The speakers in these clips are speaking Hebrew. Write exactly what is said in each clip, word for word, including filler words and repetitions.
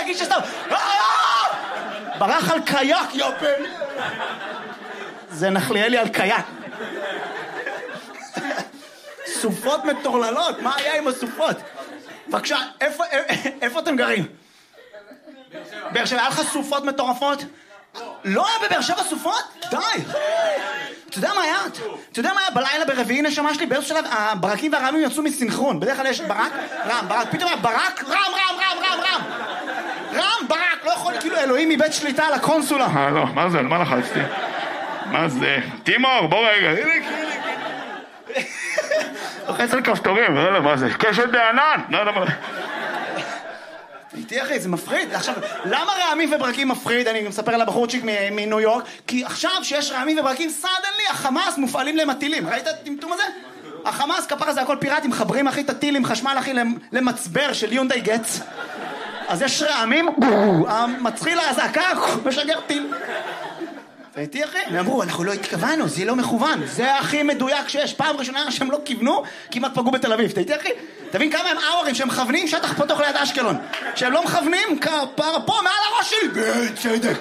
להגיד שסתם, ברח על קייק, יופן. זה נחליאלי על קייק. סופות מטורללות, מה היה עם הסופות? בבקשה, איפה, איפה אתם גרים? באר שבע, היה לך סופות מטורפות? לא היה בבאר שבע סופות? די! אתה יודע מה היה? אתה יודע מה היה בלילה ברביעי נשמה שלי? באיזשהו שלב הברקים והרעמים יצאו מסינכרון. בדרך כלל יש ברק, רם, ברק, פתאום היה ברק, רם, רם, רם, רם, רם. רם, ברק, לא יכול, כאילו אלוהים מבית שליטה על הקונסולה. אה, לא, מה זה? מה לחצתי? מה זה? תימור, בוא רגע. לוחץ על כפתורים, לא יודע מה זה. קשת בענן, לא יודע מה. איתי אחי, זה מפחיד. עכשיו, למה רעמים וברקים מפחיד? אני מספר לבחורצ'יק מניו יורק, כי עכשיו שיש רעמים וברקים, סדנלי, החמאס מופעלים להם הטילים. ראית את הטמטום הזה? החמאס, כפרה זה הכל פיראטים, מחברים אחי את הטילים, חשמל אחי למצבר של יונדאי גץ. אז יש רעמים, המצחיל להזעקה, משגר טיל. ואיתי אחי, הם אמרו, אנחנו לא התכוונו, זה לא מכוון, זה הכי מדויק שיש. פעם ראשונה שהם לא כיוונו, כמעט פגעו בתל אביב. תהייתי אחי, תבין כמה הם אאורים שהם מכוונים שטח פתוח ליד אשקלון. שהם לא מכוונים, כפרה פה מעל הראש שלי, בצדק.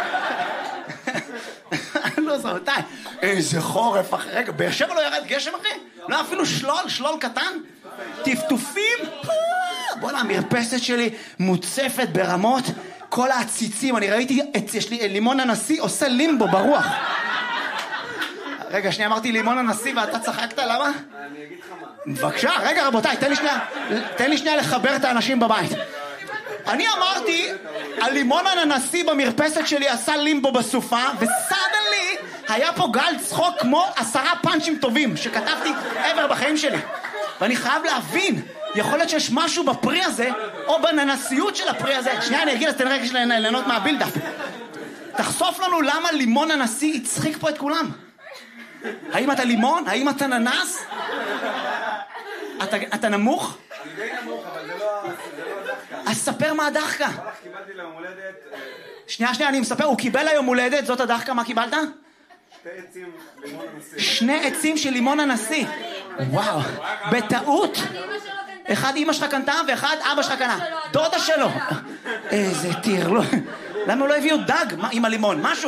לא זרותיי, איזה חורף אחי. רגע, באר שבע לא ירד גשם אחי? לא אפילו שלול, שלול קטן? טפטופים? בוא'נה, המרפסת שלי מוצפת ברמות. כל העציצים, אני ראיתי, יש לי לימון הנשיא עושה לימבו ברוח. רגע, שנייה, אמרתי לימון הנשיא ואתה צחקת, למה? אני אגיד לך מה. בבקשה, רגע רבותיי, תן לי שנייה, תן לי שנייה לחבר את האנשים בבית. אני אמרתי, הלימון הנשיא במרפסת שלי עשה לימבו בסופה, וסדנלי היה פה גל צחוק כמו עשרה פאנצ'ים טובים שכתבתי עבר בחיים שלי. ואני חייב להבין, יכול להיות שיש משהו בפרי הזה, או בננסיות של הפרי הזה. שנייה, אני אגיד, אז תן רגע של ליהנות מהבילדאפ. תחשוף לנו למה לימון הנשיא הצחיק פה את כולם. האם אתה לימון? האם אתה ננס? אתה, אתה נמוך? אני די נמוך, אבל זה לא הדחקה. אז ספר מה הדחקה. קיבלתי ליום הולדת... שנייה, שנייה, אני מספר, הוא קיבל היום הולדת, זאת הדחקה, מה קיבלת? שתי עצים לימון הנשיא. שני עצים של לימון הנשיא. וואו, בטעות. אחד אמא שלך קנתה ואחד אבא שלך קנה. דודה שלו. איזה טיר, לא. למה הוא לא הביאו דג עם הלימון? משהו.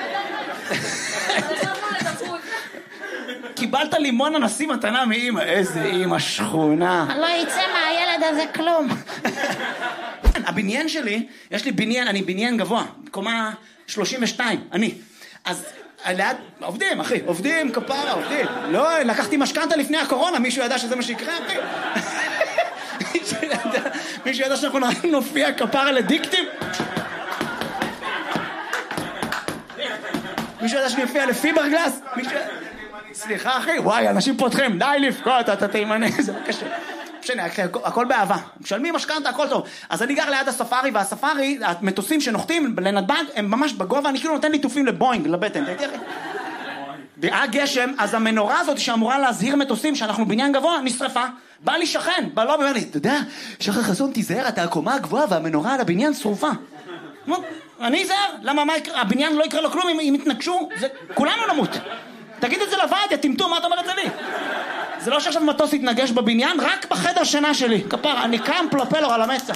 קיבלת לימון הנשיא מתנה מאמא. איזה אמא שכונה. לא יצא מהילד הזה כלום. הבניין שלי, יש לי בניין, אני בניין גבוה, קומה שלושים ושתיים, אני. אז ליד, עובדים אחי, עובדים כפרה, עובדים. לא, לקחתי משכנתה לפני הקורונה, מישהו ידע שזה מה שיקרה אחי? מישהו ידע שאנחנו נופיע כפרה לדיקטים? מישהו ידע שאני אופיע לפיברגלס? סליחה אחי, וואי, אנשים פותחים, די לבכות, אתה תימני, זה לא קשה. משנה, הכל באהבה. משלמים משכנתה, הכל טוב. אז אני גר ליד הספארי, והספארי, המטוסים שנוחתים לנתב"ג, הם ממש בגובה, אני כאילו נותן ליטופים לבוינג, לבטן. והיה גשם, אז המנורה הזאת שאמורה להזהיר מטוסים שאנחנו בניין גבוה, נשרפה. בא לי שכן, בא לו ואומר לי, אתה יודע, שחר חסון תיזהר, אתה הקומה הגבוהה והמנורה על הבניין שרופה. אני אזהר, למה מה, הבניין לא יקרה לו כלום אם יתנגשו, כולנו נמות. תגיד את זה לוועד, תמתו, מה אתה אומר את זה לי? זה לא שעכשיו מטוס יתנגש בבניין, רק בחדר שינה שלי. כפר, אני קם פלופלור על המצח.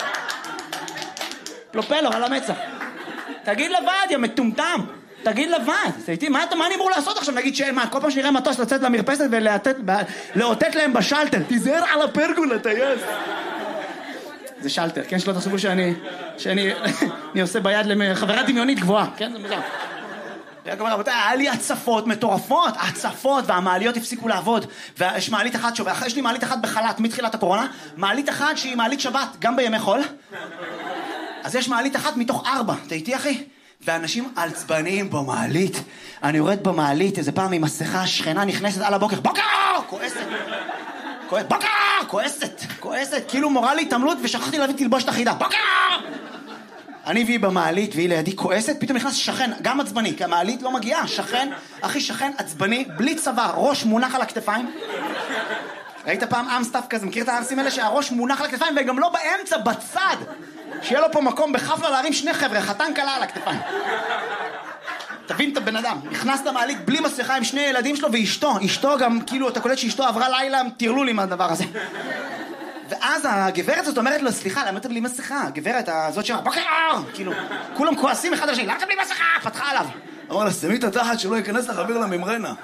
פלופלור על המצח. תגיד לוועד, יא מטומטם. תגיד לוועד. מה, מה אני אמור לעשות עכשיו? נגיד שאין, מה, כל פעם שנראה מטוס לצאת למרפסת ולאותת להם בשלטר. תיזהר על הפרגולה, טייס. זה שלטר, כן? שלא תחשבו שאני, שאני, אני עושה ביד לחברה דמיונית גבוהה. כן? זה מוזר. היה לי הצפות מטורפות, הצפות, והמעליות הפסיקו לעבוד, ויש מעלית אחת שווה, יש לי מעלית אחת בחל"ת מתחילת הקורונה, מעלית אחת שהיא מעלית שבת, גם בימי חול, אז יש מעלית אחת מתוך ארבע, אתה איתי אחי? ואנשים עצבניים במעלית, אני יורד במעלית, איזה פעם עם מסכה, שכנה נכנסת על הבוקר, בוקר! כועסת, כועסת, בוקר! כועסת, כועסת, כאילו מורה לי התעמלות ושכחתי להביא תלבושת אחידה, בוקר! אני והיא במעלית, והיא לידי כועסת, פתאום נכנס שכן, גם עצבני, כי המעלית לא מגיעה, שכן, אחי שכן עצבני, בלי צבא, ראש מונח על הכתפיים. ראית פעם אמסטאפ כזה, מכיר את הארסים האלה שהראש מונח על הכתפיים, וגם לא באמצע, בצד, שיהיה לו פה מקום בחפלה להרים שני חבר'ה, חתן קלה על הכתפיים. תבין את הבן אדם, נכנס למעלית בלי מסכה עם שני ילדים שלו ואשתו, אשתו גם, כאילו, אתה קולט שאשתו עברה לילה, תירלו לי מהדבר הזה. ואז הגברת זאת אומרת לו, סליחה, למה אתה בלי מסכה? הגברת הזאת שאומרת, בוקר אור! כאילו, כולם כועסים אחד לשני, למה אתה בלי מסכה? פתחה עליו. אמר לה, שמי את התחת שלא ייכנס לך אוויר לממרנה.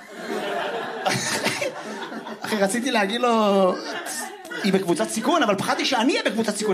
אחי, רציתי להגיד לו, היא בקבוצת סיכון, אבל פחדתי שאני אהיה בקבוצת סיכון.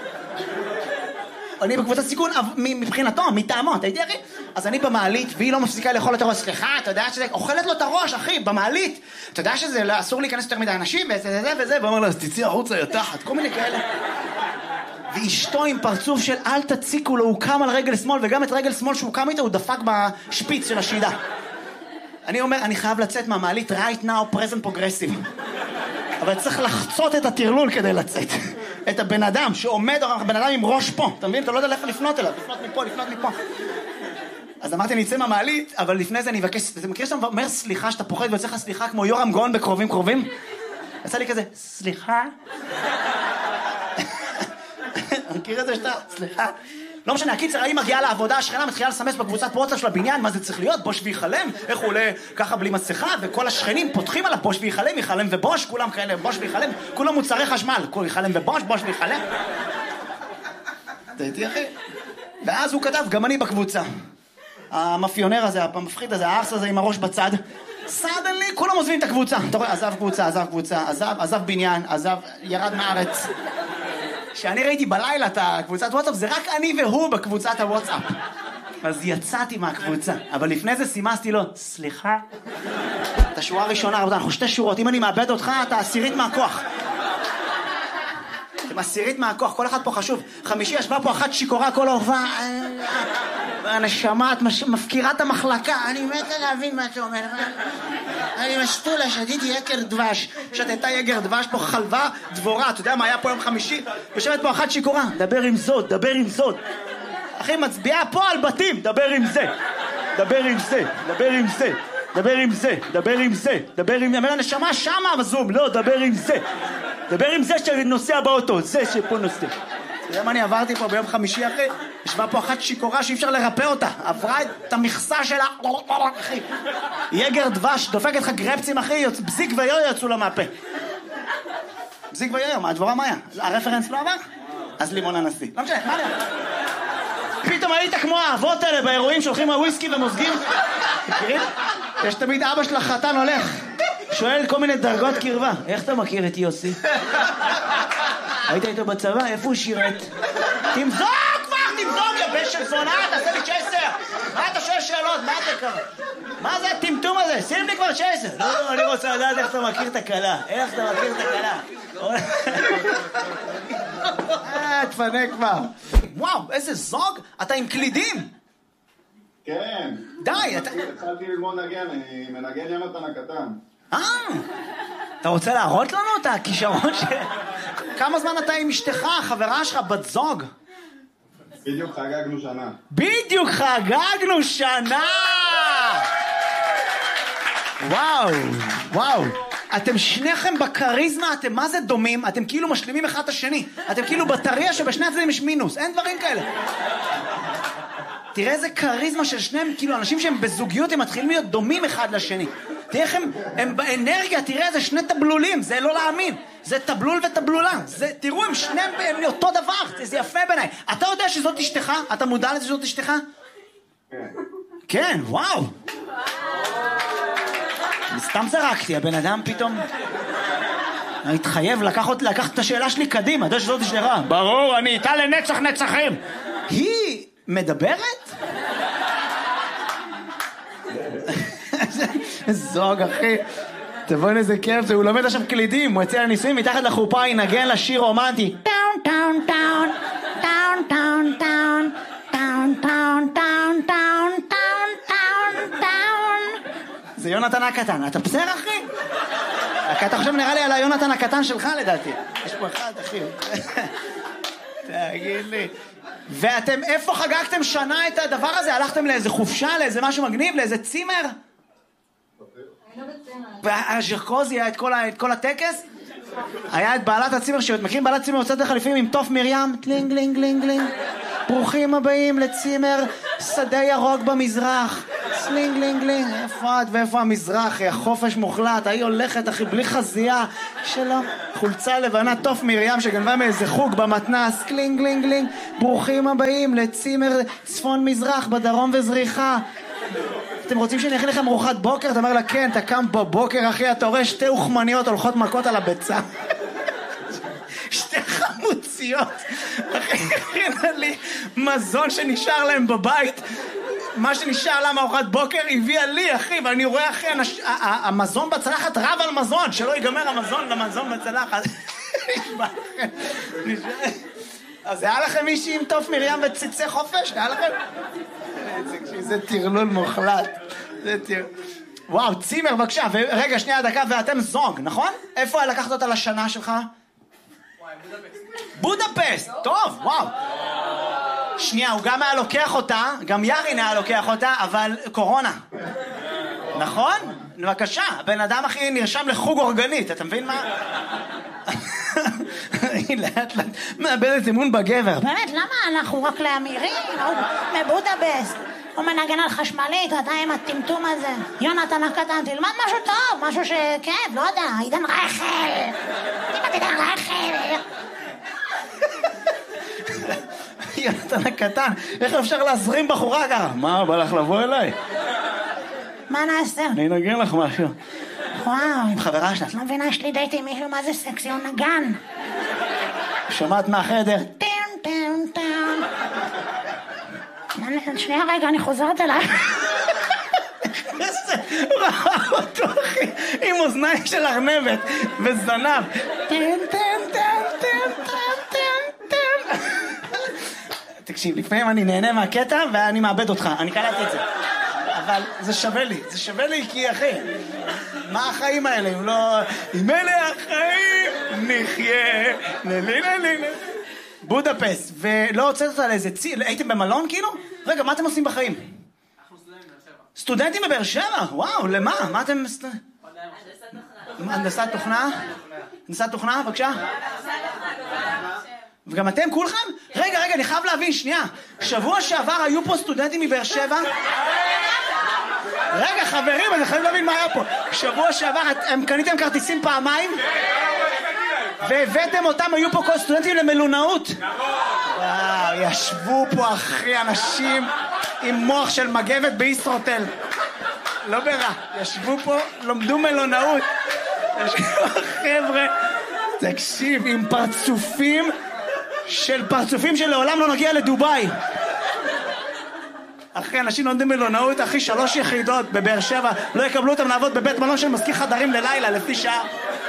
אני בקבוצת סיכון מבחינתו, מטעמו, אתה יודע אחי? אז אני במעלית, והיא לא מפסיקה לאכול את הראש, סליחה, אתה יודע שזה, אוכלת לו את הראש, אחי, במעלית. אתה יודע שזה אסור להיכנס יותר מדי אנשים, וזה וזה וזה, ואומר לה, אז תצאי החוצה, יתחת, כל מיני כאלה. ואשתו עם פרצוף של אל תציקו לו, הוא קם על רגל שמאל, וגם את רגל שמאל שהוא קם איתו, הוא דפק בשפיץ של השידה. אני אומר, אני חייב לצאת מהמעלית, right now, present progressive. אבל צריך לחצות את הטרלול כדי לצאת. את הבן אדם שעומד, הבן אדם עם ראש פה, אתה מבין? אתה לא יודע איפה לפנות אליו, לפנות מפה, לפנות מפה. אז אמרתי, אני אצא מהמעלית, אבל לפני זה אני אבקש, אתה מכיר שאתה אומר סליחה, שאתה פוחד ויוצא לך סליחה כמו יורם גאון בקרובים קרובים? יצא לי כזה, סליחה? מכיר את זה שאתה, סליחה? לא משנה, הקיצר, היא מגיעה לעבודה, השכנה מתחילה לסמס בקבוצת וואטסאפ של הבניין, מה זה צריך להיות? בוש ויחלם? איך הוא עולה ככה בלי מסכה? וכל השכנים פותחים עליו בוש ויחלם, יחלם ובוש, כולם כאלה, בוש ויחלם, כולם מוצרי חשמל, כל יחלם ובוש, בוש ויחלם. אתה איתי אחי? ואז הוא כתב, גם אני בקבוצה. המאפיונר הזה, המפחיד הזה, הארס הזה עם הראש בצד. סדנלי, כולם עוזבים את הקבוצה. אתה רואה, עזב קבוצה, עזב קבוצה, עזב, עזב בניין, עזב, ירד מארץ. כשאני ראיתי בלילה את הקבוצת וואטסאפ, זה רק אני והוא בקבוצת הוואטסאפ. אז יצאתי מהקבוצה, אבל לפני זה סימסתי לו, סליחה? את השורה הראשונה, אנחנו שתי שורות, אם אני מאבד אותך, אתה עשירית מהכוח. אתם עשירית מהכוח, כל אחד פה חשוב. חמישי ישבה פה אחת שיקורה כל אורבה, הנשמה, את מפקירה את המחלקה, אני מתה להבין מה אתה אומר. אני משתולה, שתיתי יקר דבש, שתתה יקר דבש פה חלבה דבורה, אתה יודע מה היה פה יום חמישי? יושבת פה אחת שיקורה, דבר עם זאת, דבר עם זאת. אחי, מצביעה פה על בתים, דבר עם זה, דבר עם זה, דבר עם זה, דבר עם זה, דבר עם זה, דבר עם זה, הנשמה שמה בזום, לא, דבר עם זה, דבר עם זה שנוסע באוטו, זה שפה נוסע. אתה יודע מה אני עברתי פה ביום חמישי אחי? ישבה פה אחת שיקורה שאי אפשר לרפא אותה, עברה את המכסה שלה, אחי. יגר דבש, דופקת לך גרפצים אחי, בזיק ויו יצאו לה מהפה. בזיק ויו, מה הדבורה מה היה? הרפרנס לא עבר? אז לימון הנשיא. לא משנה, מה היה? פתאום היית כמו האבות האלה באירועים שהולכים מהוויסקי ומוזגים. מכירים? יש תמיד אבא של החתן הולך, שואל כל מיני דרגות קרבה. איך אתה מכיר את יוסי? היית איתו בצבא? איפה הוא שירת? תמזוג כבר, תמזוג, יא בן של זונה, תעשה לי צ'סר. מה אתה שואל שאלות? מה אתה קרה? מה זה הטמטום הזה? שים לי כבר צ'סר. לא, לא, אני רוצה לדעת איך אתה מכיר את הקלה. איך אתה מכיר את הקלה. אה, תפנה כבר. וואו, איזה זוג. אתה עם קלידים. כן. די, אתה... התחלתי ללמוד נגן, אני מנגן יונתן הקטן. אה, אתה רוצה להראות לנו את הכישרון ש... כמה זמן אתה עם אשתך, חברה שלך, בת זוג? בדיוק חגגנו שנה. בדיוק חגגנו שנה! וואו, וואו. אתם שניכם בקריזמה, אתם מה זה דומים? אתם כאילו משלימים אחד את השני. אתם כאילו בטריה שבשני הצדדים יש מינוס. אין דברים כאלה. תראה איזה קריזמה של שניהם, כאילו אנשים שהם בזוגיות הם מתחילים להיות דומים אחד לשני. תראה איך הם, הם באנרגיה, תראה איזה שני טבלולים, זה לא להאמין. זה טבלול וטבלולה. זה, תראו, הם שניהם הם אותו דבר, זה יפה בעיניי. אתה יודע שזאת אשתך? אתה מודע לזה שזאת אשתך? כן. כן, וואו. סתם זרקתי, הבן אדם פתאום... התחייב לקחת, לקחת את השאלה שלי קדימה, אתה יודע שזאת אשתך? ברור, אני איתה לנצח נצחים. היא... מדברת? זוג אחי, תבואי איזה כיף, הוא לומד עכשיו קלידים, הוא יצא לניסויים, מתחת לחופה ינגן לשיר רומנטי. טאון טאון טאון טאון טאון טאון טאון טאון טאון טאון טאון טאון טאון. זה יונתן הקטן, אתה בסדר אחי? אתה עכשיו נראה לי על היונתן הקטן שלך לדעתי. יש פה אחד אחי. תגיד לי. ואתם, איפה חגגתם שנה את הדבר הזה? הלכתם לאיזה חופשה, לאיזה משהו מגניב, לאיזה צימר? והז'רקוזי היה את כל, את כל הטקס? היה את בעלת הצימר, שמכירים בעלת צימר יוצאת לחליפים עם תוף מרים, טלינג לינג לינג לינג, ברוכים הבאים לצימר שדה ירוק במזרח, סלינג, לינג, לינג, איפה את ואיפה המזרחי, החופש מוחלט, היא הולכת, אחי, בלי חזייה שלו, חולצה לבנה, תוף מרים שגנבה מאיזה חוג במתנס, קלינג, לינג, לינג, ברוכים הבאים לצימר צפון מזרח, בדרום וזריחה. אתם רוצים שאני אכין לכם ארוחת בוקר? אתה אומר לה, כן, אתה קם בבוקר, אחי, אתה רואה שתי אוכמניות הולכות מכות על הביצה. שתי חמוציות, אחי, הכינה לי מזון שנשאר להם בבית, מה שנשאר לה מארוחת בוקר הביאה לי, אחי, ואני רואה, אחי, המזון בצלחת רב על מזון, שלא ייגמר המזון למזון בצלחת. אז היה לכם מישהי עם תוף מרים וציצי חופש? היה לכם? זה טרלול מוחלט. זה טרלול. וואו, צימר, בבקשה, ורגע, שנייה, דקה, ואתם זונג, נכון? איפה לקחת אותה לשנה שלך? בודפסט, טוב, וואו. שנייה, הוא גם היה לוקח אותה, גם ירין היה לוקח אותה, אבל קורונה. נכון? בבקשה, הבן אדם הכי נרשם לחוג אורגנית, אתה מבין מה? היא לאט לאט מאבדת אמון בגבר. באמת, למה אנחנו רק לאמירים? הוא מבודפסט. הוא מנגן על חשמלית, אתה עם הטמטום הזה. יונתן הקטן, תלמד משהו טוב, משהו שכן, לא יודע, עידן רייכל. תלמד עידן רייכל. יונתן הקטן, איך אפשר להזרים בחורה ככה? מה, בא לך לבוא אליי? מה נעשה? אני אנגן לך משהו. וואו. עם חברה שלה. לא מבינה, יש לי דייט עם מישהו, מה זה סקסי, הוא נגן. שמעת מהחדר? טם טם טם. שנייה רגע, אני חוזרת אליי. ראה אותו, אחי, עם אוזניים של ארנבת וזנב. טם טם טם טם טם טם טם. תקשיב, לפעמים אני נהנה מהקטע ואני מאבד אותך, אני קלטתי את זה. אבל זה שווה לי, זה שווה לי כי אחי, מה החיים האלה אם לא... אם אלה החיים נחיה, נלילה לילה. בודפסט, ולא הוצאת אותה לאיזה צי... הייתם במלון כאילו? רגע, מה אתם עושים בחיים? אנחנו סטודנטים בבאר שבע. סטודנטים בבאר שבע? וואו, למה? מה אתם... הנדסת תוכנה? הנדסת תוכנה, בבקשה. וגם אתם כולכם? רגע, רגע, אני חייב להבין, שנייה. שבוע שעבר היו פה סטודנטים מבאר שבע? רגע, חברים, אני חייב להבין מה היה פה. שבוע שעבר, הם קניתם כרטיסים פעמיים? והבאתם אותם, היו פה כל סטודנטים למלונאות? וואו, ישבו פה, אחי, אנשים עם מוח של מגבת בישרוטל. לא ברע, ישבו פה, לומדו מלונאות. ישבו, חבר'ה, תקשיב, עם פרצופים של פרצופים שלעולם לא נגיע לדוביי. אחי, אנשים לומדים מלונאות, אחי, שלוש יחידות בבאר שבע, לא יקבלו אותם לעבוד בבית מלון של מזכיר חדרים ללילה, לפי שעה.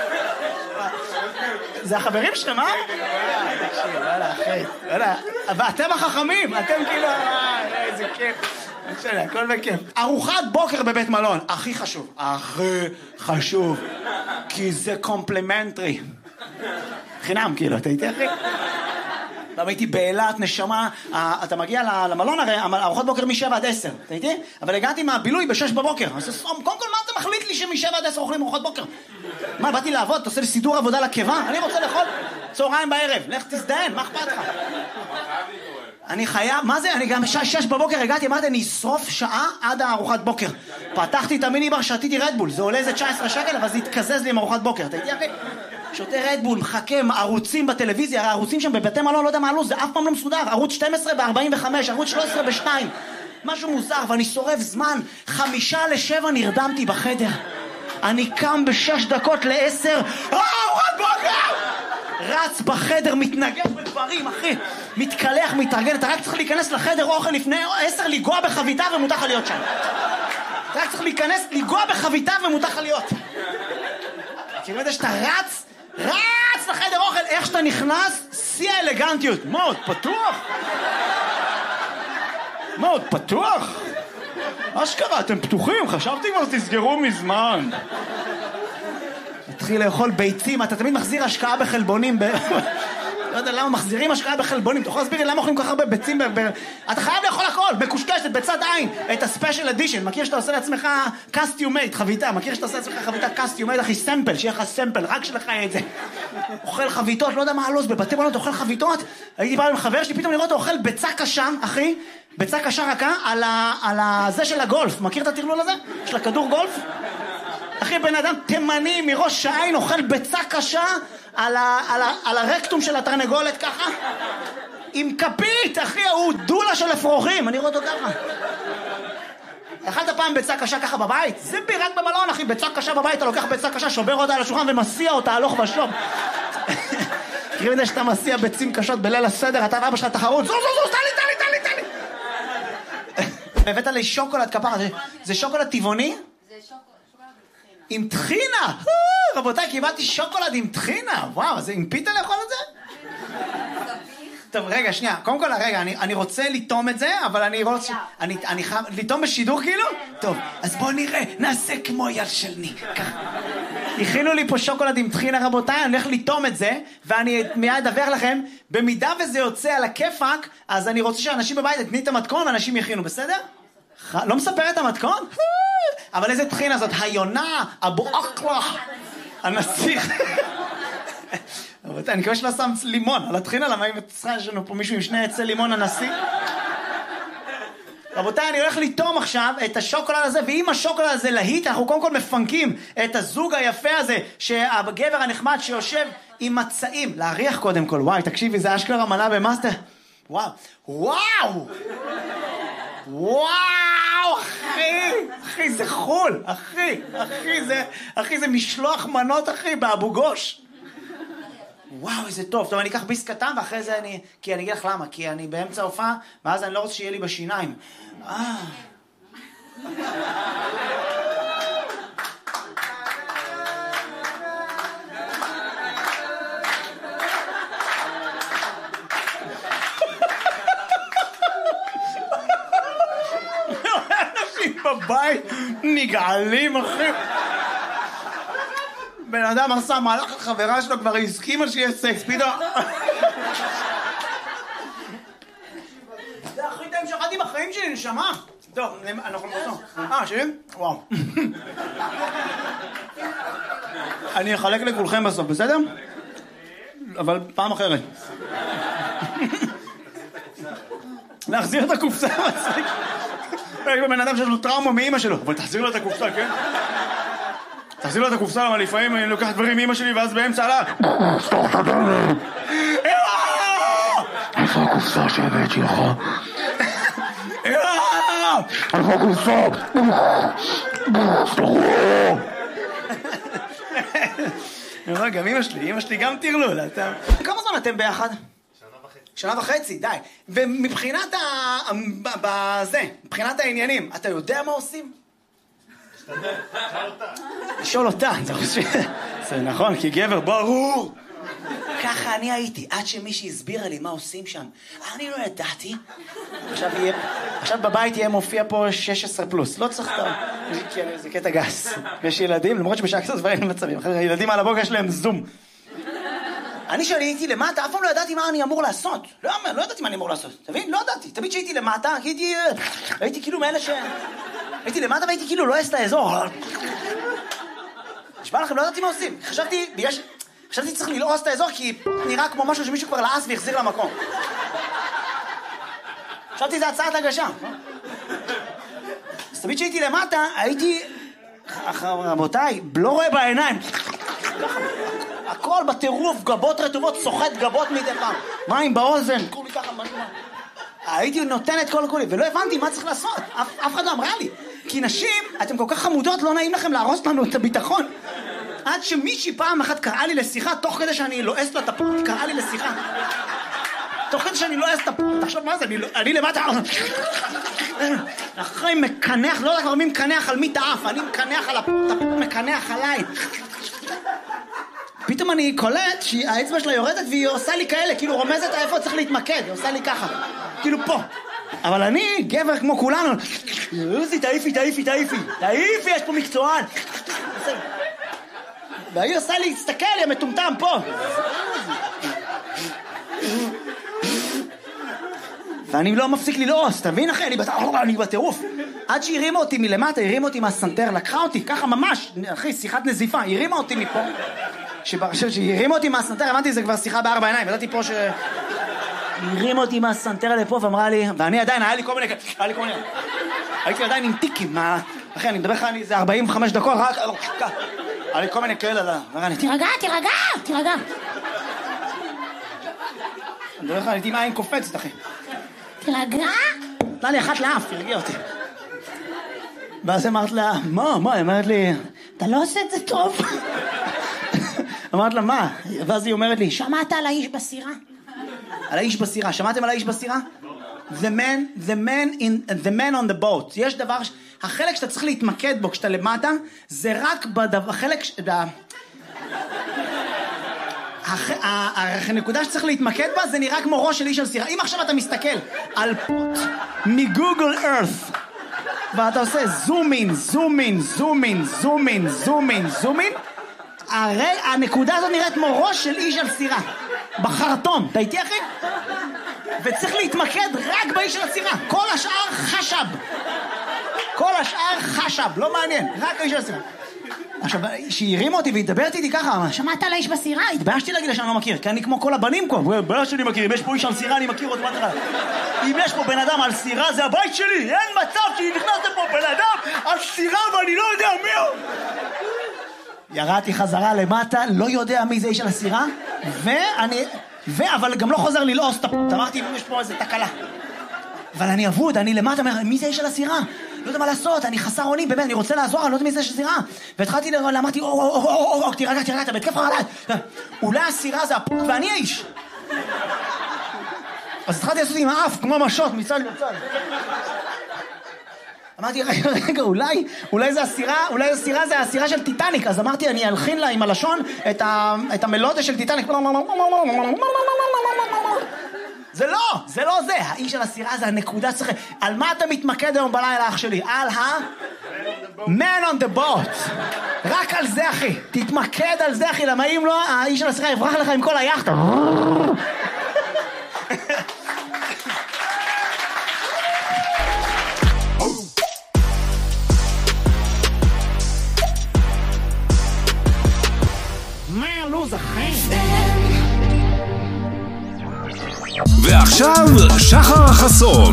זה החברים שלהם, אה? תקשיב, וואלה, אחי, וואלה. ואתם החכמים, אתם כאילו, איזה כיף. בסדר, הכל בכיף. ארוחת בוקר בבית מלון, הכי חשוב. הכי חשוב. כי זה קומפלימנטרי. חינם, כאילו, אתה איתי, אחי? פעם הייתי באילת, נשמה, אתה מגיע למלון הרי, ארוחות בוקר משבע עד עשר, אתה איתי? אבל הגעתי מהבילוי בשש בבוקר. אז קודם כל, מה אתה מחליט לי שמשבע עד עשר אוכלים ארוחות בוקר? מה, באתי לעבוד? אתה עושה לי סידור עבודה לקיבה? אני רוצה לאכול צהריים בערב. לך תזדיין, מה אכפת לך? אני חייב, מה זה? אני גם שש בבוקר הגעתי, אמרתי, אני אשרוף שעה עד הארוחת בוקר. פתחתי את המיני בר, שתיתי רדבול, זה עולה איזה תשע עשרה שקל, אבל זה התקזז לי עם ארוחת בוקר, אתה איתי, אחי? שותה רדבול, מחכה, ערוצים בטלוויזיה, הערוצים שם בבתי מלון, לא יודע מה עלו, זה אף פעם לא מסודר, ערוץ שתים עשרה ב-ארבעים וחמש, ערוץ שלוש עשרה ב-שתיים, משהו מוזר, ואני שורף זמן, חמישה לשבע נרדמתי בחדר, אני קם בשש דקות לעשר, ארוחת בוקר! רץ בחדר, מתנגד בדברים, אחי, מתקלח, מתארגן, אתה רק צריך להיכנס לחדר אוכל לפני עשר, לגוע בחביתה ומותר לך להיות שם. אתה רק צריך להיכנס, לגוע בחביתה ומותר לך להיות. כאילו יודע שאתה רץ, רץ לחדר אוכל, איך שאתה נכנס, שיא האלגנטיות. מאוד פתוח. מאוד פתוח. אשכרה, אתם פתוחים, חשבתי כבר תסגרו מזמן. התחיל לאכול ביצים, אתה תמיד מחזיר השקעה בחלבונים, ב... לא יודע למה מחזירים השקעה בחלבונים, אתה יכול להסביר לי למה אוכלים כל כך הרבה ביצים, ב... ב... אתה חייב לאכול הכל, בקושקשת, בצד עין, את הספיישל אדישן, מכיר שאתה עושה לעצמך קסטיומייט, חביתה, מכיר שאתה עושה לעצמך חביתה קסטיומייט, אחי, סמפל, שיהיה לך סמפל, רק שלך יהיה את זה. אוכל חביתות, לא יודע מה הלו"ז, בבתי מלון אתה אוכל חביתות, הייתי פעם עם חבר שלי, פתאום לראות, אוכל ביצה קשה, אחי, ביצה קשה רכה על, ה, על הזה של הגולף. מכיר את הטרלול הזה? של הכדור גולף? אחי, בן אדם תימני מראש העין אוכל ביצה קשה על, ה, על, ה, על הרקטום של התרנגולת ככה עם כפית, אחי, הוא דולה של אפרוחים. אני רואה אותו ככה. אכלת פעם ביצה קשה ככה בבית? זה בי רק במלון, אחי. ביצה קשה בבית, אתה לוקח ביצה קשה, שובר אותה על השולחן ומסיע אותה הלוך ושוב. תראי מדי שאתה מסיע ביצים קשות בליל הסדר, אתה ואבא שלך תחרות, זו זו זו, תלי תלי תלי תלי. הבאת לי שוקולד כפרה, זה שוקולד טבעוני? זה שוקולד עם טחינה. רבותיי, קיבלתי שוקולד עם טחינה. וואו, זה עם פיתה לאכול את זה? טוב, רגע, שנייה. קודם כל, רגע, אני, אני רוצה לטום את זה, אבל אני רוצה... אני, אני חייב... לטום בשידור כאילו? טוב, אז בואו נראה. נעשה כמו יד של ניק. ככה. הכינו לי פה שוקולד עם טחינה, רבותיי, אני הולך לטום את זה, ואני מיד אדווח לכם, במידה וזה יוצא על הכיפק, אז אני רוצה שאנשים בבית יתני את המתכון, ואנשים יכינו, בסדר? לא מספר את המתכון? אבל איזה טחינה זאת? היונה, אבו אקלה, הנסיך. רבותיי, אני מקווה שלא שם לימון על הטחינה, למה אם יש לנו פה מישהו עם שני עצי לימון הנשיא? רבותיי, אני הולך לטום עכשיו את השוקולד הזה, ואם השוקולד הזה להיט, אנחנו קודם כל מפנקים את הזוג היפה הזה, שהגבר הנחמד שיושב עם מצעים. להריח קודם כל, וואי, תקשיבי, זה אשכרה מנה במאסטר. וואו, וואו! וואו, אחי! אחי, זה חול! אחי, אחי, זה, אחי, זה משלוח מנות, אחי, באבו גוש. וואו, איזה טוב. טוב, אני אקח ביס קטן, ואחרי זה אני... כי אני אגיד לך למה, כי אני באמצע הופעה, ואז אני לא רוצה שיהיה לי בשיניים. אה... אנשים בבית נגעלים, אחי. בן אדם עשה מהלך לחברה שלו, כבר הסכימה שיהיה סקס, פתאום... זה הכי טעים שאכלתי בחיים שלי, נשמה. טוב, אנחנו נבוא. אה, שלי? וואו. אני אחלק לכולכם בסוף, בסדר? אבל פעם אחרת. להחזיר את הקופסה, מצחיק. יש בן אדם שיש לו טראומה מאמא שלו, אבל תחזיר לו את הקופסה, כן? תחזיר לו את הקופסה, אבל לפעמים אני לוקח דברים מאמא שלי, ואז באמצע עלה... סתוך את הדלת! איפה הקופסה שהבאת שלך? איפה הקופסה? סתוך! גם אמא שלי, אמא שלי גם תרלול. כמה זמן אתם ביחד? שנה וחצי, די. ומבחינת ה... בזה, מבחינת העניינים, אתה יודע מה עושים? לשאול אותה, זה נכון, כי גבר ברור. ככה אני הייתי, עד שמישהי הסבירה לי מה עושים שם. אני לא ידעתי. עכשיו בבית יהיה מופיע פה שש עשרה פלוס, לא צריך טוב. זה קטע גס. יש ילדים, למרות שבשעה כזאת דברים מצבים. ילדים על הבוקר יש להם זום. אני שהייתי למטה, אף פעם לא ידעתי מה אני אמור לעשות. לא, לא ידעתי מה אני אמור לעשות. תבין? לא ידעתי. תמיד שהייתי למטה, הייתי... הייתי כאילו מאלה ש... הייתי למטה והייתי כאילו לא אעש את האזור. נשמע לכם, לא ידעתי מה עושים. חשבתי, בגלל ש... חשבתי צריך ללעוס את האזור, כי נראה כמו משהו שמישהו כבר לעס והחזיר למקום. חשבתי זה הצעת הגשה. אז תמיד שהייתי למטה, הייתי... רבותיי, לא רואה בעיניים. הכל בטירוף, גבות רטובות, סוחט גבות מדי פעם. מים באוזן, כולי ככה, משהו. הייתי נותנת כל כולי, ולא הבנתי מה צריך לעשות. אף, אף אחד לא אמרה לי. כי נשים, אתם כל כך חמודות, לא נעים לכם להרוס לנו את הביטחון. עד שמישהי פעם אחת קראה לי לשיחה, תוך כדי שאני לועס לה את הפות, קראה לי לשיחה. תוך כדי שאני לועס את הפות, תחשוב מה זה, אני, אני למטה... אחרי מקנח, לא יודע כבר מי מקנח על מי תאף, אני מקנח על הפות, הפות מקנח עליי. פתאום אני קולט שהאצבע שלה יורדת והיא עושה לי כאלה, כאילו רומזת איפה צריך להתמקד, היא עושה לי ככה, כאילו פה. אבל אני, גבר כמו כולנו, יוזי, תעיפי, תעיפי, תעיפי, תעיפי, יש פה מקצוען. והיא עושה לי, תסתכל, היא המטומטם פה. ואני לא מפסיק ללעוס, תבין אחי, אני בטירוף. עד שהרימה אותי מלמטה, הרימה אותי מהסנטר, לקחה אותי, ככה ממש, אחי, שיחת נזיפה, הרימה אותי מפה. שהיא הרימה אותי מהסנטר, הבנתי, זה כבר שיחה בארבע עיניים, ידעתי פה ש... הרים אותי מהסנטרה לפה ואמרה לי, ואני עדיין, היה לי כל מיני, היה לי כל מיני, הייתי עדיין עם טיקים, אחי, אני מדבר לך, זה ארבעים וחמש דקות, רק, היה לי כל מיני כאלה, תירגע, תירגע, תירגע. אני מדבר לך, הייתי עם עין קופצת, אחי. תירגע? נתנה לי אחת לאף, תרגיע אותי. ואז אמרת לה, מה, מה? היא אמרת לי, אתה לא עושה את זה טוב. אמרת לה, מה? ואז היא אומרת לי, שמעת על האיש בסירה? על האיש בסירה, שמעתם על האיש בסירה? The man, the man in, the man on the boat. יש דבר, החלק שאתה צריך להתמקד בו כשאתה למטה, זה רק בדבר, החלק, הנקודה שצריך להתמקד בה, זה נראה כמו ראש של איש על סירה. אם עכשיו אתה מסתכל על פוט מגוגל ארת, ואתה עושה זום אין, זום אין, זום אין, זום אין, זום אין, זום אין, הרי הנקודה הזאת נראית כמו ראש של איש על סירה בחרטום. אתה איתי אחי? וצריך להתמקד רק באיש של הסירה. כל השאר חשב, כל השאר חשב, לא מעניין, רק האיש של הסירה. עכשיו, שהיא הרימה אותי והתדברת איתי ככה, שמעת על האיש בסירה? התביישתי להגיד לה שאני לא מכיר, כי אני כמו כל הבנים פה. בעיה שאני מכיר, אם יש פה איש על סירה אני מכיר עוד מה תראה. אם יש פה בן אדם על סירה זה הבית שלי. אין מצב שהיא נכנסת פה בן אדם על סירה ואני לא יודע מי הוא. ירדתי חזרה למטה, לא יודע מי זה איש על הסירה, ואני, ו... אבל גם לא חוזר ללעוס את הפות. אמרתי, יש פה איזה תקלה. אבל אני אבוד, אני למטה, מי זה איש על הסירה? לא יודע מה לעשות, אני חסר אונים, באמת, אני רוצה לעזור, אני לא יודע מי זה איש על הסירה. והתחלתי, אמרתי, או, או, או, או, או, תירגע, תירגע, אתה בתקף חרדה. אולי הסירה זה הפות ואני האיש. אז התחלתי לעשות עם האף, כמו משות, מצד לצד. אמרתי, רגע, רגע, אולי, אולי זה הסירה, אולי הסירה זה הסירה של טיטניק. אז אמרתי, אני אלחין לה עם הלשון את, ה, את המלודיה של טיטניק. זה לא, זה לא זה. האיש של הסירה זה הנקודה צריך... על מה אתה מתמקד היום בלילה, אח שלי? על ה... Man on the boat. רק על זה, אחי. תתמקד על זה, אחי. למה אם לא, האיש של הסירה יברח לך עם כל היחד. ועכשיו שחר החסון.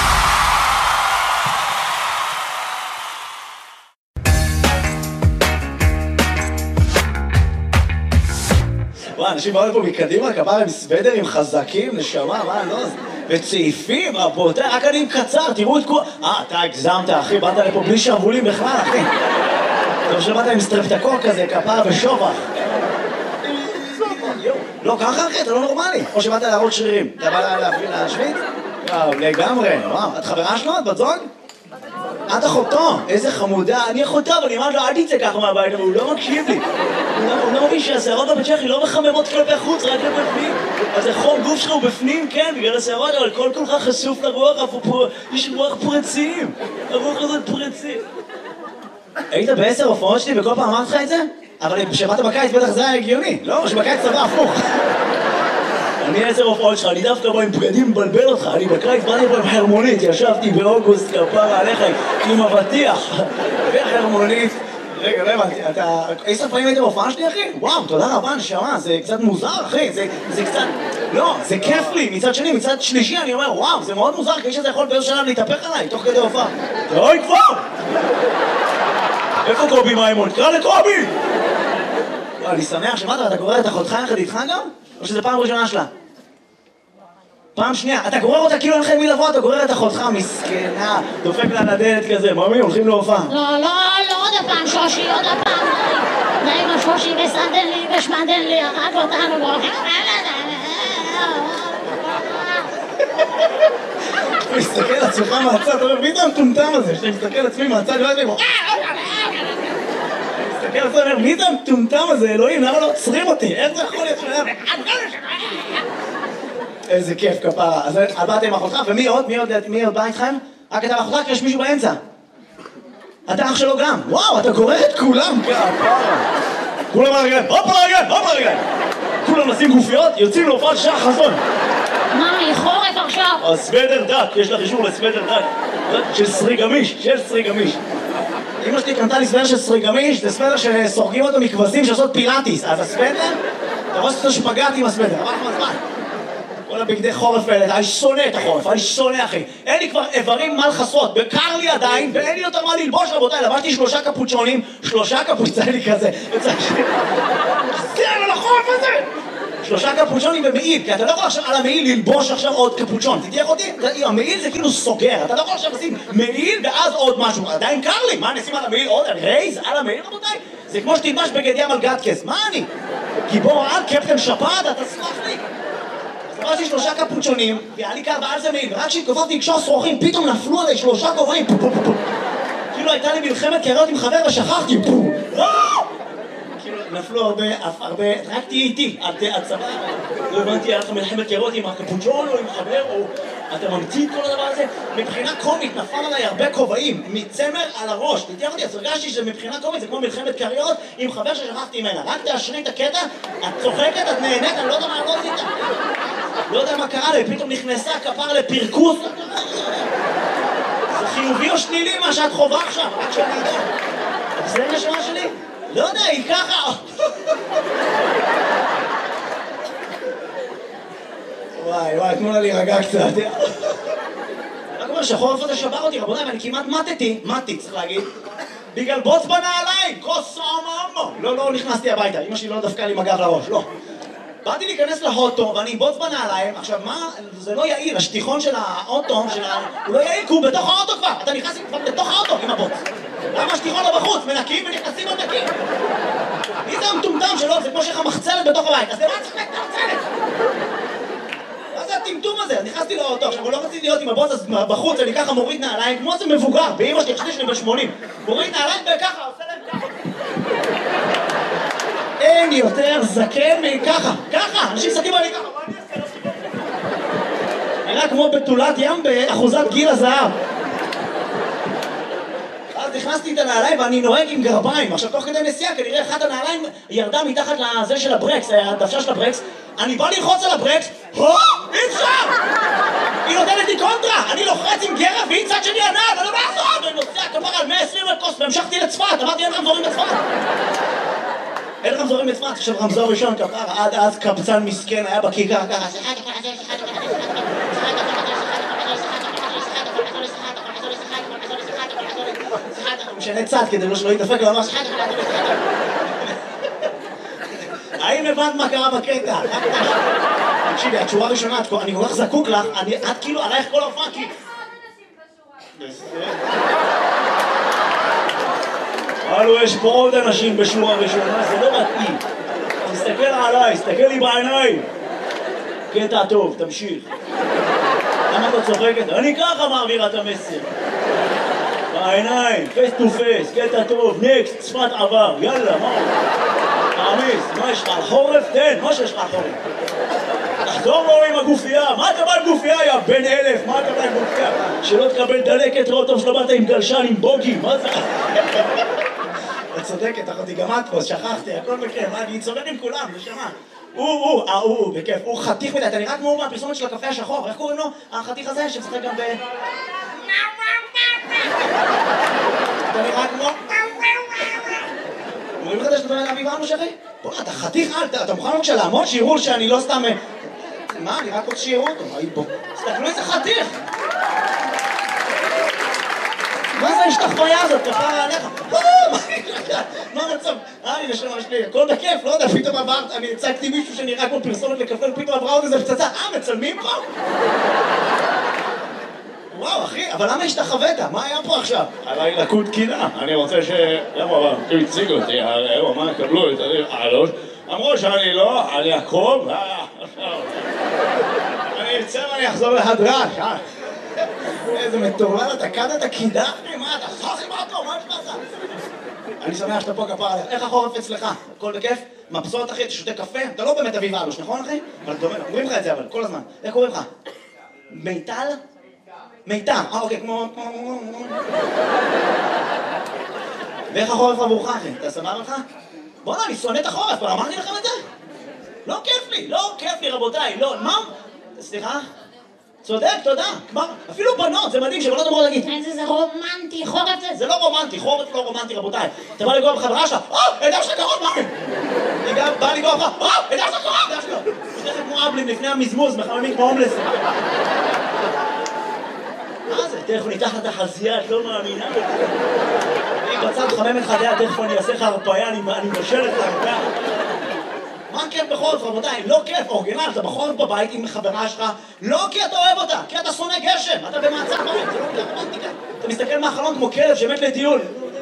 וואי, אנשים באו לפה מקדימה, כמה הם סוודרים חזקים, נשמה, מה, לא? וצעיפים, רבותיי, רק אני עם קצר, תראו את כל... אה, אתה הגזמת, אחי, באת לפה בלי שרבולים בכלל, אחי. טוב שבאת עם סטרפטקור כזה, כפר ושובח. לא, ככה אחי, אתה לא נורמלי. או שבאת להראות שרירים. אתה בא להפעיל להשוויץ? וואו, לגמרי. וואו, את חברה שלו? את בת זוג? את אחותו. איזה חמודה. אני אחותו, אבל אני אמרת לו, אל תצא ככה מהבית, אבל הוא לא מקשיב לי. הוא לא מבין שהשערות בבית שלי לא מחממות כלפי חוץ, רק כלפי פנים. אז החום גוף שלך הוא בפנים, כן, בגלל השערות, אבל כל כולך חשוף לרוח, יש רוח פרצים. הרוח הזאת פרצים. היית בעשר הופעות שלי וכל פעם אמרת לך את זה? אבל כשבאת בקיץ בטח זה היה הגיוני, לא? שבקיץ צבא הפוך. אני עשר הופעות שלך, אני דווקא בא עם בגדים מבלבל אותך, אני בקיץ באתי פה עם חרמונית, ישבתי באוגוסט כפרה עליך עם אבטיח וחרמונית. רגע, לא הבנתי, אתה... עשר פעמים הייתם בהופעה שלי, אחי? וואו, תודה רבה, נשמה, זה קצת מוזר, אחי, זה, זה קצת... לא, זה כיף לי, מצד שני, מצד שלישי, אני אומר, וואו, זה מאוד מוזר, כי שזה יכול באיזו שלב להתהפך עליי, תוך כדי הופעה. אוי, כבר! איפה קובי מימון? קרא לקובי! אני שמח שמעת, אתה גורר את אחותך יחד איתך גם? או שזה פעם ראשונה שלה? פעם שנייה, אתה גורר אותה כאילו אין לך מי לבוא, אתה גורר את אחותך, מסכנה, דופק לה לדלת כזה, ממי, הולכים להופעה. לא, לא, לא, עוד הפעם שושי, עוד הפעם. די עם השושי וסדן לי ושמדן לי, הרג אותנו, והולכים... הוא מסתכל על עצמך מהצד, אתה אומר, מי זה המטומטם הזה? שאתה מסתכל על עצמי מהצד, לא יודע לי, מסתכל על עצמי, אומר, מי זה המטומטם הזה, אלוהים, למה לא עוצרים אותי? איך זה יכול להיות שלהם? איזה כיף כפרה. אז באת עם אחותך, ומי עוד? מי עוד בא איתכם? רק אתה ואחותך, כי יש מישהו באמצע. אתה אח שלו גם. וואו, אתה גורר את כולם. כפרה. כולם על הרגליים, הופ על הרגליים, הופ על הרגליים. כולם נשים גופיות, יוצאים להופעת שחר חסון. מה, לחורף עכשיו? הסוודר דק, יש לך אישור לסוודר דק. של סרי גמיש, של סרי גמיש. אמא שלי קנתה לי סוודר של סרי גמיש, זה סוודר שסורגים אותו מכבשים שעושות פילאטיס. אז הסוודר, אתה רואה שאתה שפגעתי עם הסוודר. אמר לך מזמן. כל הבגדי חורף האלה, אני שונא את החורף, אני שונא אחי. אין לי כבר איברים מה לחסות, וקר לי עדיין, ואין לי יותר מה ללבוש רבותיי, לבשתי שלושה קפוצ'ונים, שלושה קפוצ'ונים לי כזה, וצריך ש... זה על החורף הזה! שלושה קפוצ'ונים ומעיל, כי אתה לא יכול עכשיו על המעיל ללבוש עכשיו עוד קפוצ'ון, תתייך אותי? המעיל זה כאילו סוגר, אתה לא יכול עכשיו לשים מעיל ואז עוד משהו, עדיין קר לי, מה אני אשים על המעיל עוד? רייז על המעיל רבותיי? זה כמו שתלבש בגד ים על גטקס, מה אני? גיבור על קפטן שפעת, אתה סמך לי? אז אמרתי שלושה קפוצ'ונים, והיה לי קר ועל זה מעיל, ורק כשהתקופפתי לקשור שרוכים, פתאום נפלו עליי שלושה כובעים, כאילו הייתה לי מלחמת קריות עם חבר ושכחתי, נפלו הרבה, הרבה, רק תהיה איתי, עד צבא, לא הבנתי, היה לך מלחמת קריות עם הקפוצ'ון או עם חבר, או אתה ממציא את כל הדבר הזה, מבחינה קומית נפל עליי הרבה כובעים, מצמר על הראש, תתייך אותי, אז הרגשתי שמבחינה קומית זה כמו מלחמת קריות עם חבר ששכחתי ממנה, רק תאשרי את הקטע, את צוחקת, את נהנית, אני לא יודע מה לא עשית, לא יודע מה קרה לי, פתאום נכנסה כפר לפרקוס, זה חיובי או שלילי מה שאת חובה עכשיו, רק שאני יודע, זה נשמה שלי? לא יודע, היא ככה... וואי, וואי, תנו לה להירגע קצת. רק אומר שהחורף הזה שבר אותי, רבותיי, ואני כמעט מתתי, מתי, צריך להגיד, בגלל בוץ בנעליים, כוס עממו. לא, לא נכנסתי הביתה, אמא שלי לא דפקה לי מגב לראש, לא. באתי להיכנס להוטו, ואני בוץ בנעליים, עכשיו מה, זה לא יעיל, השטיחון של האוטו, הוא לא יעיל, כי הוא בתוך האוטו כבר, אתה נכנס כבר בתוך האוטו עם הבוץ. למה השטיחון לא בחוץ? מנקים ונכנסים עוד נקים. מי זה המטומטם שלו? זה כמו שיש לך מחצלת בתוך הבית, אז למה צריך את המחצלת? מה זה הטמטום הזה? נכנסתי לאוטו, עכשיו הוא לא רציתי להיות עם הבוץ, אז בחוץ אני ככה מוריד נעליים, כמו זה מבוגר, באמא שלי, חשתי שלי בשמונים. מוריד נעליים וככה, עושה להם ככה. אין יותר זקן מככה, ככה, אנשים מסתכלים עלי ככה, מה אני אעשה? נראה כמו בתולת ים באחוזת גיל הזהב. אז נכנסתי את הנעליים ואני נוהג עם גרביים, עכשיו תוך כדי נסיעה כנראה אחת הנעליים ירדה מתחת לזה של הברקס, הדוושה של הברקס, אני בא ללחוץ על הברקס, הו! אי אפשר! היא נותנת לי קונטרה, אני לוחץ עם גרב והיא צד שלי הנעל, אני לא מעזור! ואני נוסע כפר על מאה ועשרים לקוס והמשכתי לצפת, אמרתי אין רמזורים בצפת! אין רמזורים בצפת, עכשיו רמזור ראשון כפר, עד אז קבצן מסכן היה בכיכר ככה, משנה צד כדי שלא יתדפק לו ממש. האם הבנת מה קרה בקטע? תקשיבי, את שורה ראשונה, אני כל כך זקוק לך, את כאילו עלייך כל ההופעה כי... הלו, יש פה עוד אנשים בשורה ראשונה, זה לא מתאים. תסתכל עליי, תסתכל לי בעיניים. קטע טוב, תמשיך. למה אתה צוחקת? אני ככה מעבירה את המסר. בעיניים, פייס טו פייס, קטע טוב, נקסט, צפת עבר, יאללה, מה? תעמיס, מה יש לך? על חורף? תן, מה שיש לך על חורף? תחזור לו עם הגופייה, מה אתה בא עם גופייה, יא בן אלף? מה אתה בא עם גופייה? שלא תקבל דלקת, ראות טוב שלא באת עם גלשן, עם בוגי, מה זה? את צודקת, אחותי, גם את פה, שכחתי, הכל בכיף, אני צודק עם כולם, נשמה. הוא, הוא, אה, הוא, בכיף, הוא חתיך מדי, אתה נראה כמו הוא מהפרסומת של הקפה השחור, איך קוראים לו? החתיך הזה שמשחק גם ב... אתה נראה כמו... אומרים לך שאתה מדבר אביב אנו שרי? בוא, אתה חתיך, אתה מוכן בבקשה לעמוד שיראו שאני לא סתם... מה, אני רק רוצה שיראו אותו, בוא. תסתכלו איזה חתיך! מה זה השתחוויה הזאת? כפרה עליך? מה המצב? אה, אני נשמה שלי, הכל בכיף, לא יודע, פתאום עברת, אני הצגתי מישהו שנראה כמו פרסומת לקפה, פתאום עברה עוד איזה פצצה, אה, מצלמים פה? וואו, אחי, אבל למה השתחווית? מה היה פה עכשיו? עליי לקוד קינה, אני רוצה ש... למה, אבל, הוא הציג אותי, הוא אמר, קבלו את העלות, אמרו שאני לא, על יעקב, אני אצא ואני אחזור להדרש, אה? איזה מטורלל, אתה קד את הקידה? מה, אתה סחי מה אותו? מה יש לך? אני שמח שאתה פה כפר עליך. איך החורף אצלך? הכל בכיף? מבסוט אחי, אתה שותה קפה? אתה לא באמת אביב אלוש, נכון אחי? אבל אתה אומר, אומרים לך את זה אבל, כל הזמן. איך קוראים לך? מיטל? מיטל, אה אוקיי, כמו... ואיך החורף עבורך אחי? אתה סבבה לך? בוא'נה, אני שונא את החורף, אבל אמרתי לכם את זה? לא כיף לי, לא כיף לי רבותיי, לא, מה? סליחה? צודק, תודה. כבר, אפילו בנות, זה מדהים שבנות אמרו להגיד, איזה זה רומנטי, חורף זה... זה לא רומנטי, חורף לא רומנטי, רבותיי. אתה בא לגוע בחברה שלך, אה, הידע שלך קרוב, מה? אני גם בא לגוע בך, אה, הידע שלך קרוב, הידע שלך. פותחת כמו אבלים לפני המזמוז, מחממים כמו הומלס. מה זה? תכף ניתח את החזייה, את לא מאמינה. אני בצד חמם את חדיה, תכף אני אעשה לך הרפאיה, אני מבשל את הרפאיה. מה כיף בחורף, רבותיי? לא כיף, אורגינל, אתה בחורף בבית עם חברה שלך, לא כי אתה אוהב אותה, כי אתה שונא גשם, אתה במעצר בית, זה לא רומנטיקה. אתה מסתכל מהחלון כמו כלב שמת לטיול.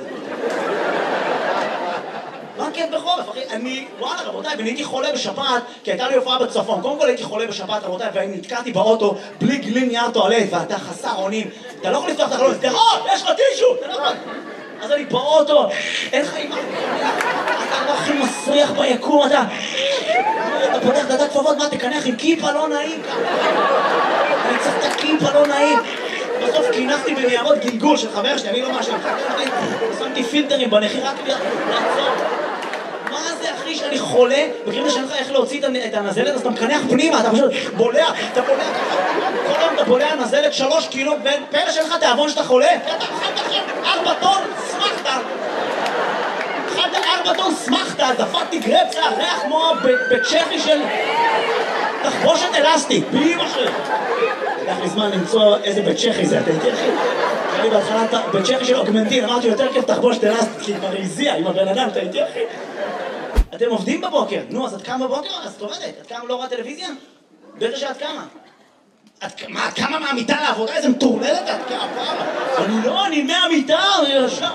מה כיף בחורף, אחי? אני, וואלה, רבותיי, ואני הייתי חולה בשפעת, כי הייתה לי הופעה בצפון. קודם כל הייתי חולה בשפעת, רבותיי, ואני נתקעתי באוטו בלי גליל נייר טואלט, ואתה חסר אונים. אתה לא יכול לפתוח את החלון, סליחות, יש לך טישו, אתה לא יכול. אז אני באוטו, אין לך אימא. אתה לא הכי מסריח ביקום, אתה... אתה פותח דעת כפפות, מה, תקנח עם כיפה לא נעים ככה. אני צריך את הכיפה לא נעים. בסוף קינחתי בניירות גלגול של חבר שלי, אני לא משהו. שמתי פילטרים בנחי רק לעצור. מה זה, אחי, שאני חולה? בקריב שאין לך איך להוציא את הנזלת, אז אתה מקנח פנימה, אתה פשוט בולע, אתה בולע ככה. כל היום אתה בולע נזלת שלוש קילו, ופלא שאין לך תיאבון שאתה חולה. אתה אכלת עכשיו ארבע טון, שמחת. אכלת ארבע טון, שמחת, דפקתי גרפסה, ריח כמו בצ'כי של תחבושת אלסטית, בלי משהו. לקח לי זמן למצוא איזה בית צ'כי זה, אתה איתי אחי? אני בהתחלה בית צ'כי של אוגמנטין, אמרתי יותר כיף תחבושת אלסטית, כי היא כבר הזיעה עם הבן אדם, אתה איתי אחי? אתם עובדים בבוקר, נו, אז את קמה בבוקר? אז את עובדת, את קמה לא רואה טלוויזיה? בטח שאת קמה. מה, את קמה מהמיטה לעבודה? איזה מטורללת את קמה? אני לא, אני מהמיטה, אני ישר.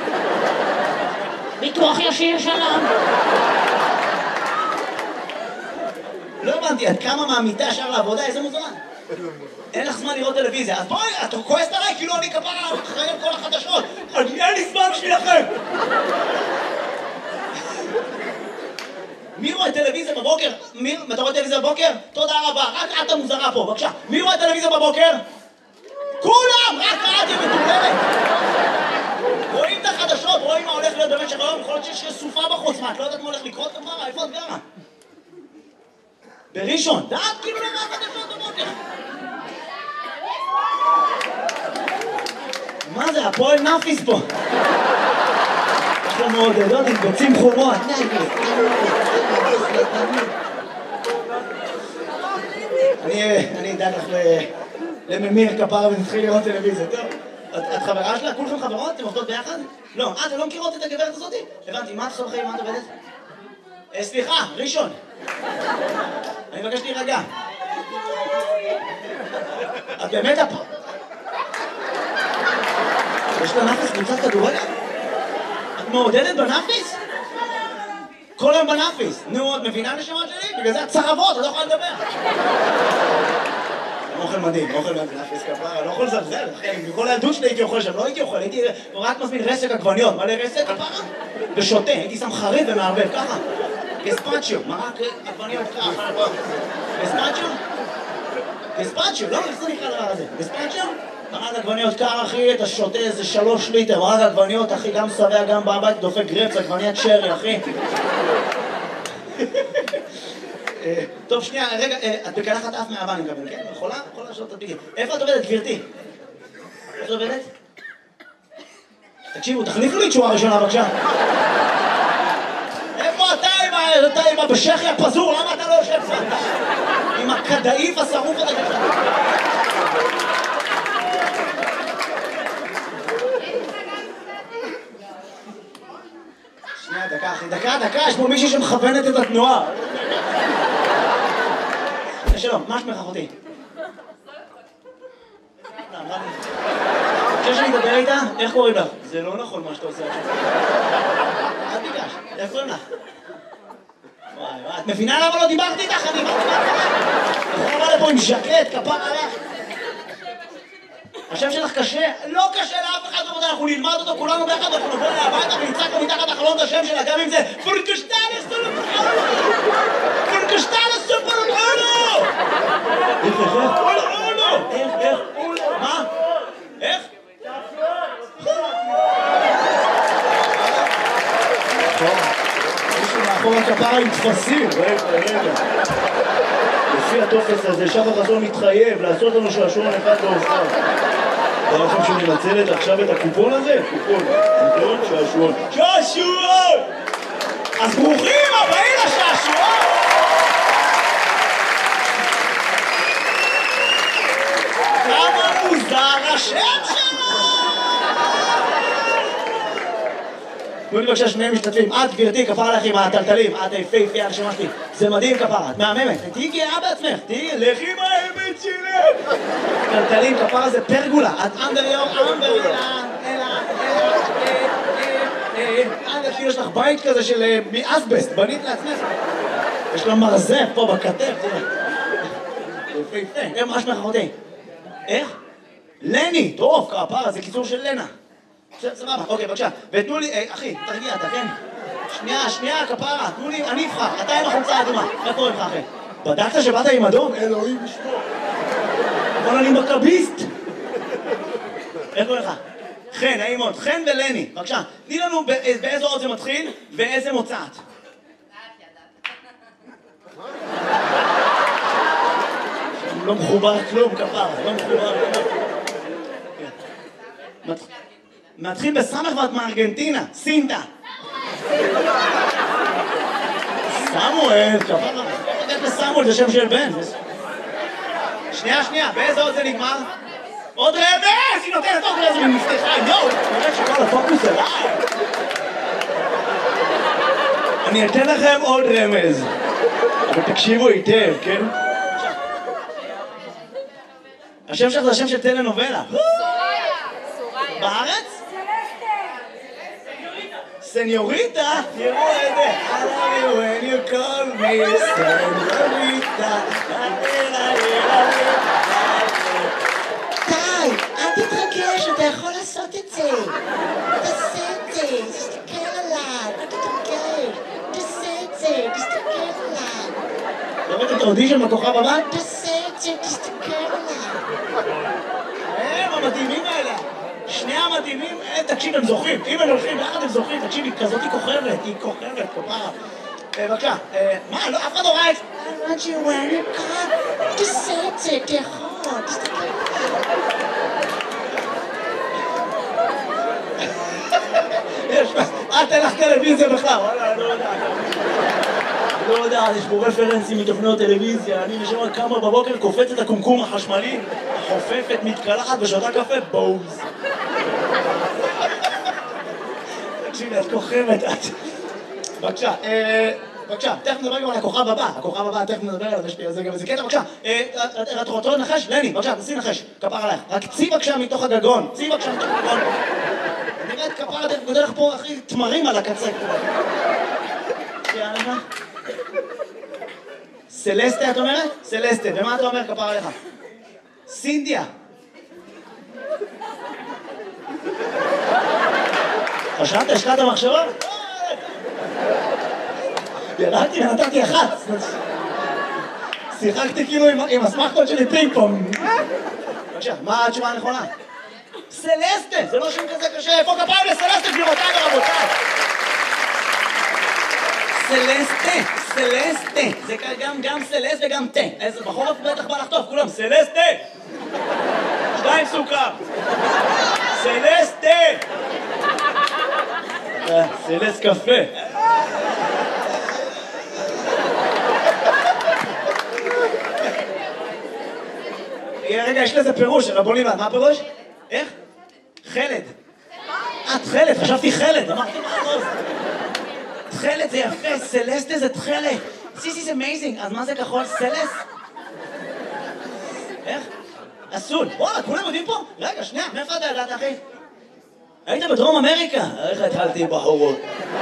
ביטוח ישיר שלום. לא הבנתי, את קמה מהמיטה ישר לעבודה, איזה מוזמן? אין לך זמן לראות טלוויזיה, אז בואי, את כועסת עליי כאילו אני כפרה אחרי כל החדשות. אין לי זמן בשבילכם. מי רואה טלוויזיה בבוקר? מי, אתה רואה טלוויזיה בבוקר? תודה רבה, רק את המוזרה פה, בבקשה. מי רואה טלוויזיה בבוקר? כולם! רק את היא מטורללת. רואים את החדשות, רואים מה הולך להיות במשך היום, יכול להיות שיש סופה בחוץ, מה, את לא יודעת מה הולך לקרות כפרה? איפה את גרה? בראשון, דעת כאילו לא מה חדשות בבוקר. מה זה, הפועל נאפיס פה? יש לו מעודדות עם ביצים חומות. אני אדאג לך לממיר כפרה ונתחיל לראות טלוויזיה, טוב? את חברה שלה? כולכם חברות? אתם עובדות ביחד? לא, אה, אתם לא מכירות את הגברת הזאת? הבנתי, מה את עושה בחיים? מה את עובדת? סליחה, ראשון. אני מבקש להירגע. את באמת הפ... יש לה נאפיס קבוצת כדורגל? את מעודדת בנאפיס? כל היום בנאפיס. נו, את מבינה נשמות שלי? בגלל זה את צרבות, את לא יכולה לדבר. אוכל מדהים, אוכל מדהים, נאפיס כפרה, אני לא יכול לזלזל, אחי, בכל הילדות שלי הייתי אוכל שם, לא הייתי אוכל, הייתי רק מזמין רסק עגבניות, מלא רסק, כפרה, ושותה, הייתי שם חריף ומערבב, ככה. גספצ'יו, מרק עגבניות ככה, גספצ'יו? גספצ'יו, לא, איך זה נקרא דבר הזה? גספצ'יו? מרק עגבניות קר, אחי, אתה שותה איזה שלוש ליטר, מרק עגבניות, אחי, גם שבע, גם בבית, דופק גרפס, עגבניית שרי, אחי. טוב, שנייה, רגע, את בקלחת אף מהאבא, אני מקבל, כן? יכולה? יכולה לשאול את הדביקים. איפה את עובדת, גברתי? איפה את עובדת? תקשיבו, תחליפו לי תשואה ראשונה, בבקשה. איפה אתה עם הבשכי הפזור? למה אתה לא יושב פה? עם הכדאיף השרוף הזה ככה. שנייה, דקה, אחי, דקה, דקה, יש פה מישהי שמכוונת את התנועה. שלום, מה שמך אחותי? חושב שאני אדבר איתה? איך קוראים לך? זה לא נכון מה שאתה עושה עכשיו. אל תיגש, איך קוראים לך? וואי וואי, את מבינה למה לא דיברתי איתך? אני דיברתי איתך. אתה בא לפה עם ז'קט, כפר עליך. השם שלך קשה? לא קשה לאף אחד, אנחנו נלמד אותו כולנו ביחד, אנחנו נבוא אליה הביתה ונצעק לו מתחת החלון את השם שלה, גם אם זה פורקשטלס סופרולו! פורקשטלס סופרולו! איך, איך, איך? איך, איך? מה? איך? מישהו מאחור הכפרה עם תפסים, רגע, רגע. לפי הטופס הזה, שחר חסון מתחייב לעשות לנו שעשועון אחד לאוסר. אתה לכם שהוא מנצלת עכשיו את הקופון הזה? קופון, קופון, שעשועון. שעשועון! אז ברוכים הבאים לשעשועון! כמה מוזר השם שלו! תנו לי בבקשה שני משתתפים, את גברתי כפרה עליך עם הטלטלים, את היפהפייה הנשמה שלי, זה מדהים כפרה, את מהממת, תהיי גאה בעצמך, תהיי, לכי עם האמת שלך! טלטלים כפרה זה פרגולה, את אנדר יום, אנדר יום, אלא, אלא, אנדר כאילו יש לך בית כזה של מאסבסט, בנית לעצמך, יש לה מרזב פה בכתף, תראה, יפהפה, איך מה שמך אחותי? איך? לני, טוב, כפרה, זה קיצור של לנה. סבבה, אוקיי, בבקשה. ותנו לי, אחי, תרגיע אתה, כן? שנייה, שנייה, כפרה, תנו לי, אני אבחר, אתה עם החולצה האדומה. איך קוראים לך, אחי? בדקת שבאת עם אדום? אלוהים לשמור. אבל אני מכביסט. איך קוראים לך? חן, נעים מאוד. חן ולני, בבקשה. תני לנו באיזו אות זה מתחיל ואיזה מוצאת. לא מחובר כלום, כפרה, לא מחובר כלום. מתחיל בסמך ואת מארגנטינה, סינטה. סמואל, כפרה. איך לסמואל זה שם של בן. שנייה, שנייה, באיזה עוד זה נגמר? עוד רמז! היא נותנת עוד רמז ומפתחה, יואו! נראה שכל הפוקוס אליי. אני אתן לכם עוד רמז. אבל תקשיבו היטב, כן? השם שלך זה השם של טלנובלה. בארץ? סניוריטה? תראו את זה. I love you when you call me סניוריטה. די, אל תתרגש, אתה יכול לעשות את זה. תעשה את זה, תסתכל עליו, אל תתרגש. תעשה את זה, תסתכל עליו. לראות את האודישן בכוכב הבא? תעשה את זה, תסתכל עליו. הם המדהימים האלה. שני המדהימים, תקשיב, הם זוכרים. אם הם הולכים ביחד הם זוכרים, תקשיב, היא כזאת היא כוכבת, היא כוכבת, כפרה. בבקשה, מה, לא, אף אחד לא ראה את זה. I want you when you come. תעשה את זה, אתה יכול, תסתכל עליו. את אין לך טלוויזיה בכלל, וואלה, לא יודעת. לא יודעת, יש פה רפרנסים מתוכניות טלוויזיה, אני נשמע כמה בבוקר קופץ את הקומקום החשמלי, חופפת, מתקלחת ושותה קפה, בוז. תקשיבי, את כוכבת, את... בבקשה, בבקשה, תכף נדבר גם על הכוכב הבא, הכוכב הבא, תכף נדבר עליו, יש לי על זה גם איזה קטע, בבקשה. את רוצה לנחש? לני, בבקשה, תנסי לנחש, כפר עלייך. רק צי בבקשה מתוך הגגון, צי בבקשה מתוך הגגון. נראית כפר, אתה גודל לך פה, אחי, תמרים על הקצה. יאללה. סלסטה, את אומרת? סלסטה, ומה אתה אומר, כפר עליך? סינדיה. חשבת, השקעת מחשבה? ירדתי ונתתי אחת. שיחקתי כאילו עם הסמכות שלי פינג פונג. בבקשה, מה התשובה הנכונה? סלסטה, זה לא שם כזה קשה. איפה כפיים לסלסטה, גבירותיי ורבותיי? סלסטה, סלסטה. זה גם גם סלסט וגם תה. איזה בחורף בטח בא לחטוף, כולם. סלסטה! שתיים סוכר. סלסטה! סלסט קפה. רגע, יש לזה פירוש, רבו ליבן, מה הפירוש? איך? חלד. את חלד, חשבתי חלד, אמרתי מה הראש? תחלת זה יפה, סלסטה זה תחלת. This is amazing, אז מה זה כחול? סלס? איך? אסול. וואלה, כולם יודעים פה? רגע, שנייה, מאיפה אתה ידעת, אחי? היית בדרום אמריקה? איך התחלתי בחורות?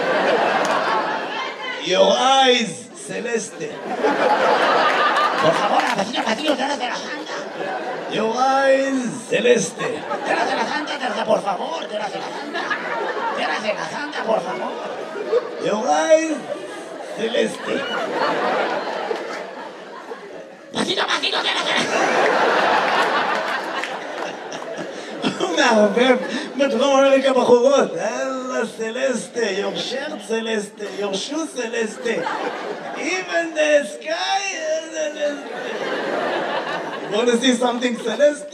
Your eyes, סלסטה. Por favor, vecino, vecino, te de la santa. Your eyes, celeste. Te de la santa, te por favor, te de la santa. Te de la santa, por favor. Your eyes, celeste. Vecino, vecino, te de la הוא מערבב בדרום אמריקה בחורות. אללה סלסטה, your shirt סלסטה, your shoe סלסטה. Even the sky is סלסטה. wanna see something celeste?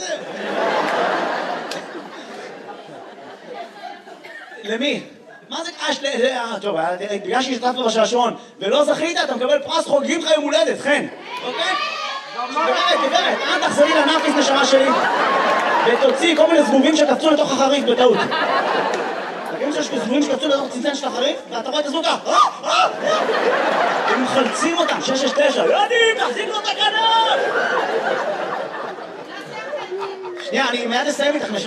למי? מה זה קש ל... טוב, בגלל שהשתתפת בשעשועון ולא זכית, אתה מקבל פרס חוגגים לך יום הולדת, חן. אוקיי? גברת, גברת, אל תחזרי לנאפיס נשמה שלי ותוציאי כל מיני זבובים שקפצו לתוך החריף בטעות. תגידים שיש זבובים שקפצו לתוך צנצן של החריף ואתה רואה את הזבוב ככה הם מחלצים אותם, שש שש תשע יודעים, תחזיק לו את הכנף! שנייה, אני מיד אסיים איתך